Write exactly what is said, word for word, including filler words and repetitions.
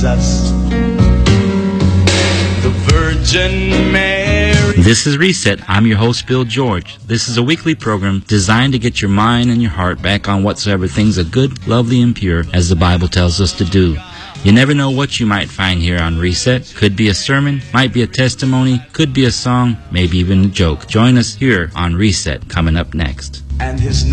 Jesus, the Virgin Mary. This is Reset. I'm your host, Bill George. This is a weekly program designed to get your mind and your heart back on whatsoever things are good, lovely, and pure, as the Bible tells us to do. You never know what you might find here on Reset. Could be a sermon, might be a testimony, could be a song, maybe even a joke. Join us here on Reset, coming up next. And his